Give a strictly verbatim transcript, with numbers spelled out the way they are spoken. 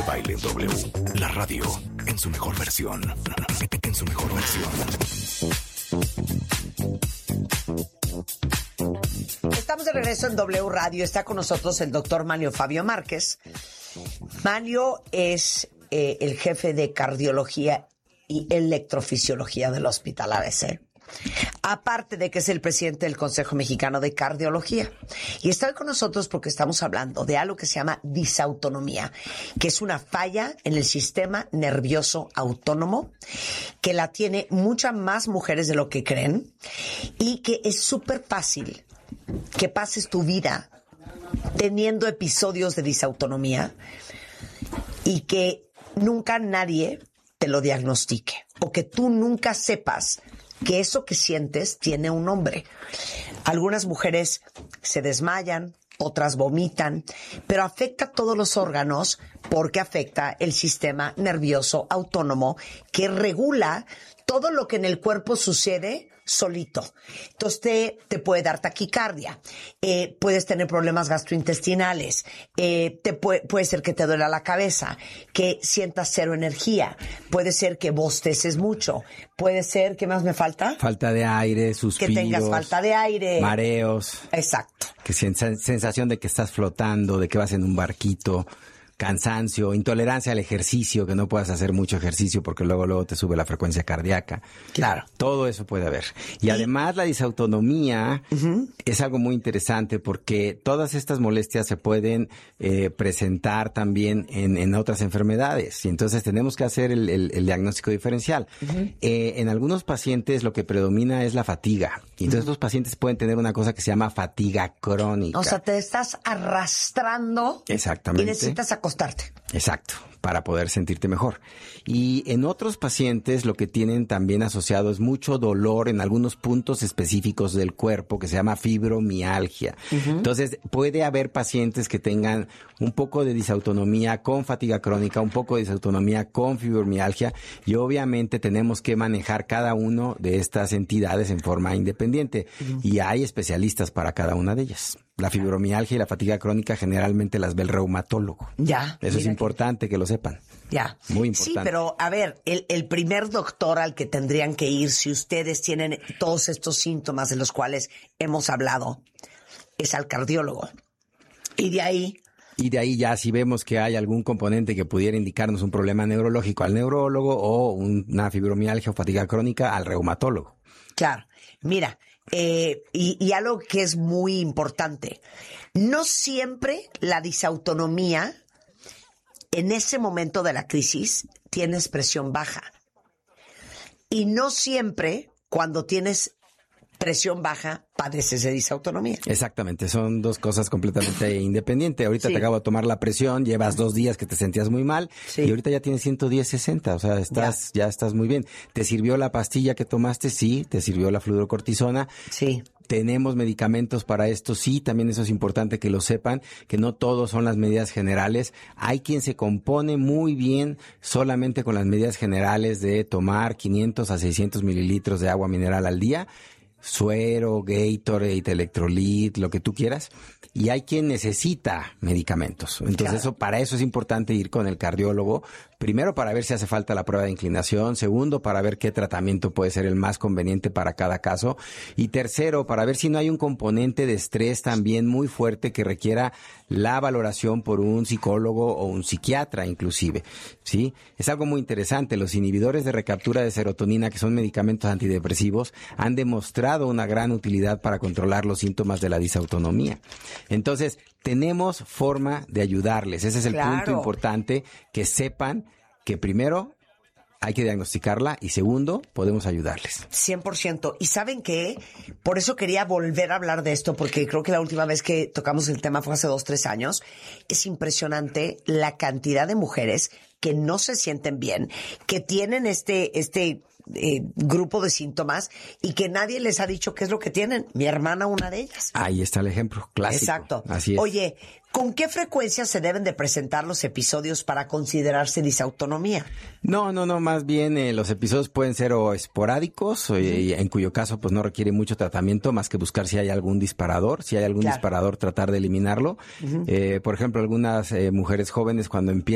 Baile W. La radio en su mejor versión. En su mejor versión. Estamos de regreso en W Radio. Está con nosotros el doctor Manlio Fabio Márquez. Manlio es eh, el jefe de cardiología y electrofisiología del Hospital A B C. Aparte de que es el presidente del Consejo Mexicano de Cardiología. Y está con nosotros porque estamos hablando de algo que se llama disautonomía, que es una falla en el sistema nervioso autónomo, que la tiene muchas más mujeres de lo que creen, y que es súper fácil que pases tu vida teniendo episodios de disautonomía y que nunca nadie te lo diagnostique, o que tú nunca sepas que eso que sientes tiene un nombre. Algunas mujeres se desmayan, otras vomitan, pero afecta a todos los órganos porque afecta el sistema nervioso autónomo que regula todo lo que en el cuerpo sucede solito. Entonces te, te puede dar taquicardia, eh, puedes tener problemas gastrointestinales, eh, te puede, puede ser que te duela la cabeza, que sientas cero energía, puede ser que bosteces mucho, puede ser, ¿qué más me falta? Falta de aire, suspiros. Que tengas falta de aire. Mareos. Exacto. Que sens- sensación de que estás flotando, de que vas en un barquito. Cansancio, intolerancia al ejercicio, que no puedas hacer mucho ejercicio porque luego luego te sube la frecuencia cardíaca. Claro. Todo eso puede haber. Y, y además la disautonomía uh-huh. es algo muy interesante porque todas estas molestias se pueden eh, presentar también en, en otras enfermedades. Y entonces tenemos que hacer el, el, el diagnóstico diferencial. Uh-huh. Eh, en algunos pacientes lo que predomina es la fatiga. Y entonces uh-huh. los pacientes pueden tener una cosa que se llama fatiga crónica. O sea, te estás arrastrando. Exactamente. Y necesitas acostarte. Exacto, para poder sentirte mejor. Y en otros pacientes lo que tienen también asociado es mucho dolor en algunos puntos específicos del cuerpo que se llama fibromialgia. Uh-huh. Entonces puede haber pacientes que tengan un poco de disautonomía con fatiga crónica, un poco de disautonomía con fibromialgia, y obviamente tenemos que manejar cada uno de estas entidades en forma independiente. Uh-huh. Y hay especialistas para cada una de ellas. La fibromialgia y la fatiga crónica generalmente las ve el reumatólogo. Ya. Eso es importante que... que lo sepan. Ya. Muy importante. Sí, pero a ver, el, el primer doctor al que tendrían que ir si ustedes tienen todos estos síntomas de los cuales hemos hablado es al cardiólogo. Y de ahí... Y de ahí ya si vemos que hay algún componente que pudiera indicarnos un problema neurológico al neurólogo o una fibromialgia o fatiga crónica al reumatólogo. Claro. Mira... Eh, y, y algo que es muy importante, no siempre la disautonomía en ese momento de la crisis tienes presión baja, y no siempre cuando tienes presión baja padeces de disautonomía. Exactamente, son dos cosas completamente independientes. Ahorita sí. Te acabo de tomar la presión, llevas dos días que te sentías muy mal, sí. Y ahorita ya tienes ciento diez sesenta, o sea, estás ya. ya estás muy bien. ¿Te sirvió la pastilla que tomaste? Sí. ¿Te sirvió la fluorocortisona? Sí. ¿Tenemos medicamentos para esto? Sí, también eso es importante que lo sepan, que no todos son las medidas generales. Hay quien se compone muy bien solamente con las medidas generales de tomar quinientos a seiscientos mililitros de agua mineral al día, suero, Gatorade, electrolit, lo que tú quieras, y hay quien necesita medicamentos. Entonces, claro. eso, para eso es importante ir con el cardiólogo, primero para ver si hace falta la prueba de inclinación, segundo para ver qué tratamiento puede ser el más conveniente para cada caso, y tercero para ver si no hay un componente de estrés también muy fuerte que requiera la valoración por un psicólogo o un psiquiatra inclusive, ¿sí? Es algo muy interesante. Los inhibidores de recaptura de serotonina, que son medicamentos antidepresivos, han demostrado una gran utilidad para controlar los síntomas de la disautonomía. Entonces, tenemos forma de ayudarles. Ese es el claro. punto importante, que sepan que primero hay que diagnosticarla y segundo, podemos ayudarles. cien por ciento. ¿Y saben qué? Por eso quería volver a hablar de esto, porque creo que la última vez que tocamos el tema fue hace dos, tres años. Es impresionante la cantidad de mujeres que no se sienten bien, que tienen este, este eh, grupo de síntomas y que nadie les ha dicho qué es lo que tienen. Mi hermana, una de ellas. Ahí está el ejemplo clásico. Exacto. Así es. Oye, ¿con qué frecuencia se deben de presentar los episodios para considerarse disautonomía? No, no, no, más bien eh, los episodios pueden ser o esporádicos, o, uh-huh. y, en cuyo caso pues no requiere mucho tratamiento, más que buscar si hay algún disparador, si hay algún claro. disparador, tratar de eliminarlo. Uh-huh. Eh, por ejemplo, algunas eh, mujeres jóvenes cuando empiezan